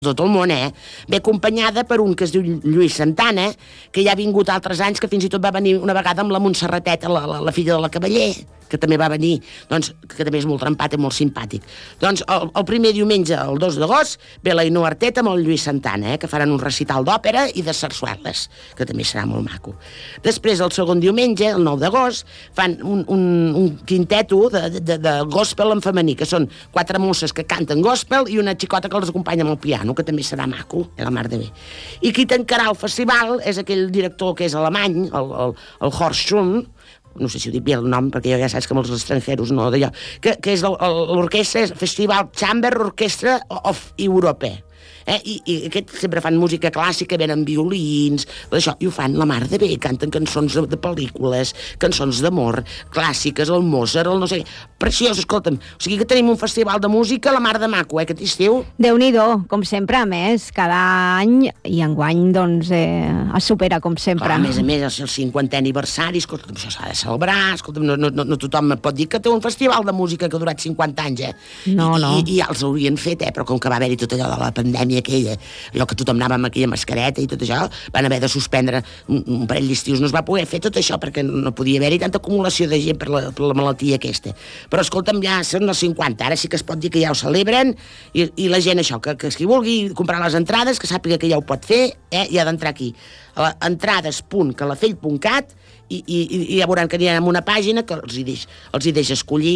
tot el món, ve acompanyada per un que es diu Lluís Santana, que ja ha vingut altres anys, que fins i tot va venir una vegada amb la Montserrateta, la filla de la Cavaller, que també va venir, doncs, que també és molt trempat i molt simpàtic. Doncs el primer diumenge, el 2 d'agost, ve la Ainhoa Arteta amb el Lluís Santana, que faran un recital d'òpera i de sarsueles, que també serà molt maco. Després, el segon diumenge, el 9 d'agost, fan un quinteto de gospel en femení, que són 4 mosses que canten gospel i una xicota que els acompanya amb el piano, que també serà maco, la mar de bé. I qui tancarà el festival és aquell director que és alemany, el Horst Schum, no sé si ho dic bé el nom, perquè ja saps que amb els estrangeros no, d'allò, que és l'orquestra, Festival Chamber Orchestra of Europe. I aquests sempre fan música clàssica, venen violins, això, i ho fan la mar de bé, canten cançons de pel·lícules, cançons d'amor, clàssiques, el Mozart, el no sé què, preciós, escolta'm, o sigui que tenim un festival de música a la mar de maco, aquest estiu. Déu-n'hi-do, com sempre, a més, cada any, i enguany, doncs, es supera, com sempre. Clar, a més, el 50è aniversari, escolta'm, això s'ha de celebrar, escolta'm, no tothom pot dir que té un festival de música que ha durat 50 anys, No. I ja els haurien fet, però com que va haver-hi tot allò de la pandèmia aquella, allò que tothom anava amb aquella mascareta i tot això, van haver de suspendre un parell d'estius, no es va poder fer tot això perquè no podia haver-hi tanta acumulació de gent per la malaltia aquesta. Però escolta'm, ja són els 50, ara sí que es pot dir que ja ho celebren i la gent això, que qui vulgui comprar les entrades, que sàpiga que ja ho pot fer, i ha d'entrar aquí a entrades.calafell.cat i ja veuran que n'hi ha una pàgina que els hi deixa escollir.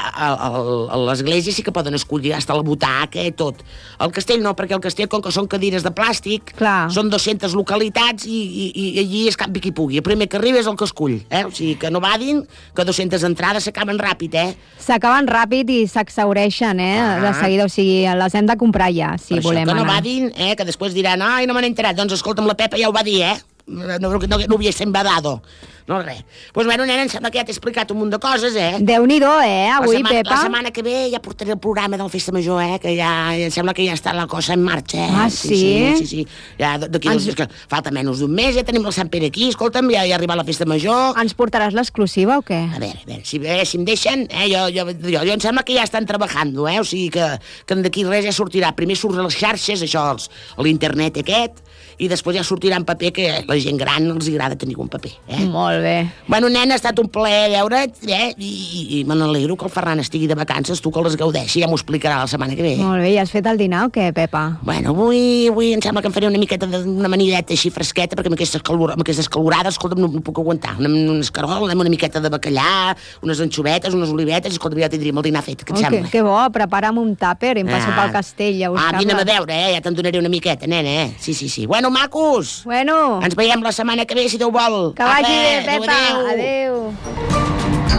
A l'església sí que poden escollir fins a la butaca i tot. El castell no, perquè el castell, com que són cadires de plàstic, són 200 localitats i allí es cap qui pugui. El primer que arriba és el que escull, o sigui que no vadin, que 200 entrades s'acaben ràpid, S'acaben ràpid i s'exhaureixen, de seguida, o sigui, les hem de comprar ja, si volem anar. Que no vadin, que després diran, ai, no me n'he enterat, doncs escolta'm, la Pepa ja ho va dir, no hubiese embadado. No, res. Doncs bueno, nena, em sembla que ja t'he explicat un munt de coses, Déu-n'hi-do, avui, Pepa. La setmana que ve ja portaré el programa del Festa Major, que ja em sembla que ja està la cosa en marxa, Ah, sí? Sí. Ja d'aquí falta menys d'un mes, ja tenim el Sant Pere aquí, escolta'm, ja arriba la Festa Major. Ens portaràs l'exclusiva o què? A veure, si em deixen, jo em sembla que ja estan treballant, o sigui que d'aquí res ja sortirà. Primer surt a les xarxes, això, l'internet aquest, i després ja sortirà en paper, que la gent gran els agrada tenir un paper. Molt bé. Bueno, nena, ha estat un plaer veure't, i me n'alegro que el Ferran estigui de vacances, tu que les gaudeixi, ja m'ho explicarà la setmana que ve. Molt bé, i has fet el dinar o què, Pepa? Bueno, avui em sembla que em faré una miqueta d'una amanideta així fresqueta, perquè amb aquestes calorades, escolta'm, no puc aguantar. Un escargol, una miqueta de bacallà, unes anxovetes, unes olivetes, escolta'm, ja tindríem el dinar fet, què et sembla? Que bo, prepara'm un tàper i em passo pel castell a buscar-la. Vine'm a veure, ja te'n donaré una miqueta, nena, Sí. Bueno, macos! Bueno. Ens veiem la setmana que ve, si Déu vol. Que vagi bé, Pepa. Adéu.